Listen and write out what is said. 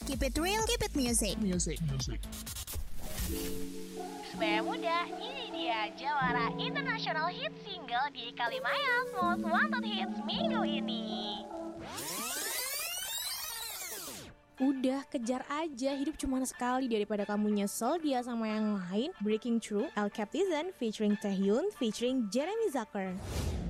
Keep it real, keep it music. Sebenarnya muda, ini dia jawara international hit single di Kalimayas Most Wanted Hits minggu ini. Udah, kejar aja, hidup cuma sekali daripada kamu nyesel dia sama yang lain. Breaking Through, El Captizen featuring Taehyun featuring Jeremy Zucker.